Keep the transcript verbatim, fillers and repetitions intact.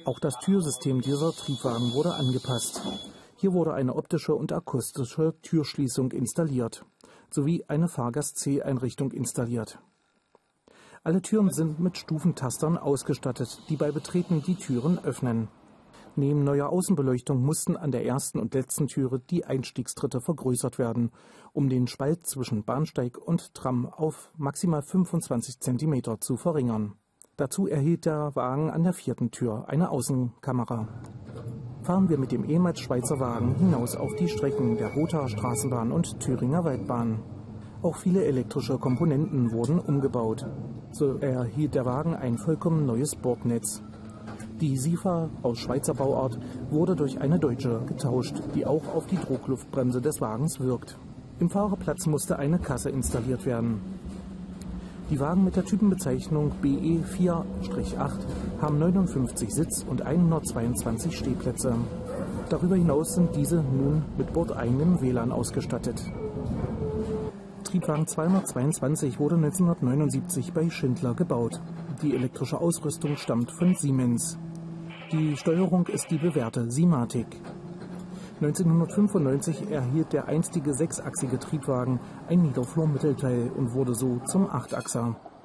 Auch das Türsystem dieser Triebwagen wurde angepasst. Hier wurde eine optische und akustische Türschließung installiert, sowie eine Fahrgast-C-Einrichtung installiert. Alle Türen sind mit Stufentastern ausgestattet, die bei Betreten die Türen öffnen. Neben neuer Außenbeleuchtung mussten an der ersten und letzten Türe die Einstiegstritte vergrößert werden, um den Spalt zwischen Bahnsteig und Tram auf maximal fünfundzwanzig Zentimeter zu verringern. Dazu erhielt der Wagen an der vierten Tür eine Außenkamera. Fahren wir mit dem ehemals Schweizer Wagen hinaus auf die Strecken der Rothaer Straßenbahn und Thüringer Waldbahn. Auch viele elektrische Komponenten wurden umgebaut. So erhielt der Wagen ein vollkommen neues Bordnetz. Die SIFA aus Schweizer Bauart wurde durch eine deutsche getauscht, die auch auf die Druckluftbremse des Wagens wirkt. Im Fahrerplatz musste eine Kasse installiert werden. Die Wagen mit der Typenbezeichnung B E vier acht haben neunundfünfzig Sitz- und hundertzweiundzwanzig Stehplätze. Darüber hinaus sind diese nun mit bordeigenem W L A N ausgestattet. Triebwagen zweihundertzweiundzwanzig wurde neunzehnhundertneunundsiebzig bei Schindler gebaut. Die elektrische Ausrüstung stammt von Siemens. Die Steuerung ist die bewährte Simatic. neunzehnhundertfünfundneunzig erhielt der einstige sechsachsige Triebwagen ein Niederflurmittelteil und wurde so zum Achtachser.